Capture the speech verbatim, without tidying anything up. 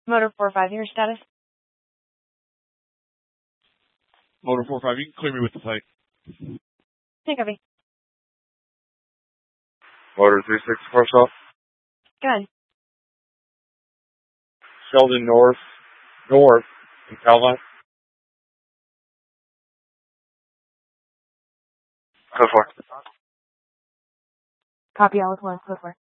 Motor four five, your status? Motor four five, you can clear me with the plate. Take copy. Motor three six four South. Go ahead. Sheldon North, North, in Calvine. Code four. Copy all with one, code four.